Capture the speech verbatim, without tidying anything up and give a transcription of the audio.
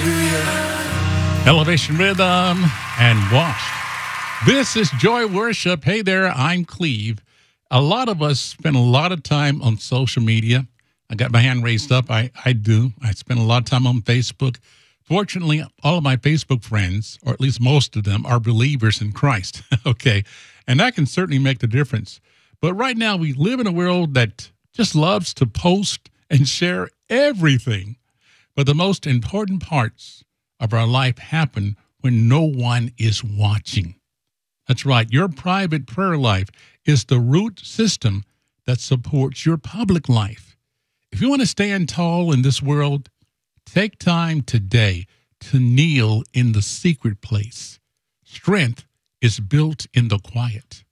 Elevation Rhythm and Washed. This is Joy Worship. Hey there, I'm Cleve. A lot of us spend a lot of time on social media. I got my hand raised up. I, I do. I spend a lot of time on Facebook. Fortunately, all of my Facebook friends, or at least most of them, are believers in Christ. Okay. And that can certainly make the difference. But right now, we live in a world that just loves to post and share everything. But the most important parts of our life happen when no one is watching. That's right. Your private prayer life is the root system that supports your public life. If you want to stand tall in this world, take time today to kneel in the secret place. Strength is built in the quiet.